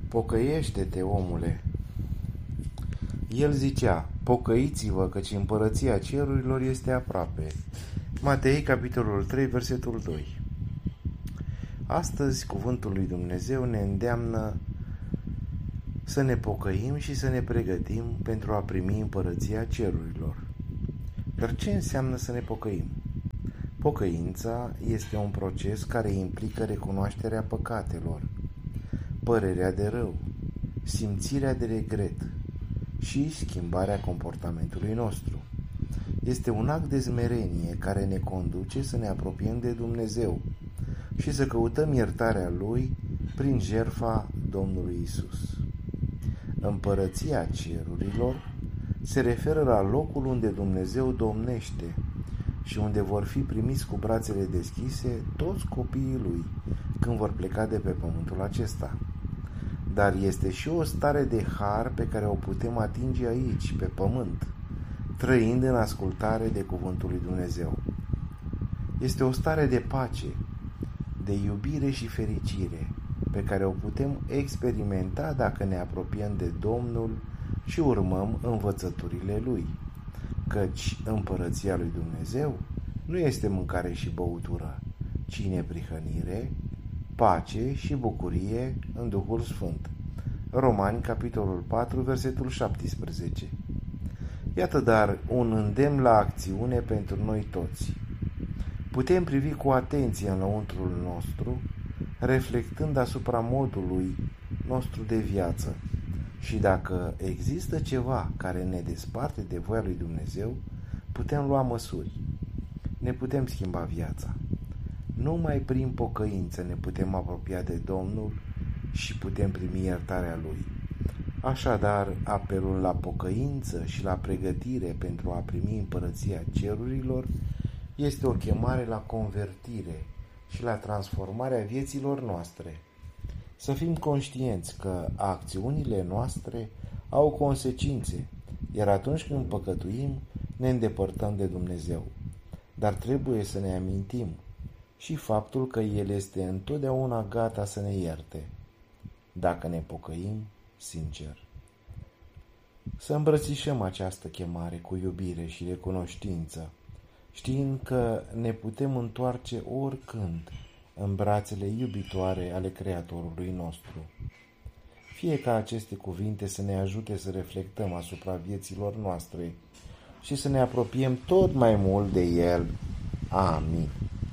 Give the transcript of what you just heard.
Pocăiește-te, omule. El zicea, pocăiți-vă, căci împărăția cerurilor este aproape. Matei, capitolul 3, versetul 2. Astăzi, cuvântul lui Dumnezeu ne îndeamnă să ne pocăim și să ne pregătim pentru a primi împărăția cerurilor. Dar ce înseamnă să ne pocăim? Pocăința este un proces care implică recunoașterea păcatelor, părerea de rău, simțirea de regret și schimbarea comportamentului nostru. Este un act de smerenie care ne conduce să ne apropiem de Dumnezeu și să căutăm iertarea Lui prin jertfa Domnului Isus. Împărăția cerurilor se referă la locul unde Dumnezeu domnește și unde vor fi primiți cu brațele deschise toți copiii Lui când vor pleca de pe pământul acesta. Dar este și o stare de har pe care o putem atinge aici, pe pământ, trăind în ascultare de cuvântul lui Dumnezeu. Este o stare de pace, de iubire și fericire, pe care o putem experimenta dacă ne apropiem de Domnul și urmăm învățăturile Lui, căci împărăția lui Dumnezeu nu este mâncare și băutură, ci neprihănire, pace și bucurie în Duhul Sfânt. Romani, capitolul 4, versetul 17. Iată dar un îndemn la acțiune pentru noi toți. Putem privi cu atenție înăuntrul nostru, reflectând asupra modului nostru de viață și dacă există ceva care ne desparte de voia lui Dumnezeu, putem lua măsuri. Ne putem schimba viața. Numai prin pocăință ne putem apropia de Domnul și putem primi iertarea Lui. Așadar, apelul la pocăință și la pregătire pentru a primi împărăția cerurilor este o chemare la convertire și la transformarea vieților noastre. Să fim conștienți că acțiunile noastre au consecințe, iar atunci când păcătuim, ne îndepărtăm de Dumnezeu. Dar trebuie să ne amintim și faptul că El este întotdeauna gata să ne ierte, dacă ne pocăim sincer. Să îmbrățișăm această chemare cu iubire și recunoștință, știind că ne putem întoarce oricând în brațele iubitoare ale Creatorului nostru. Fie ca aceste cuvinte să ne ajute să reflectăm asupra vieților noastre și să ne apropiem tot mai mult de El. Amin.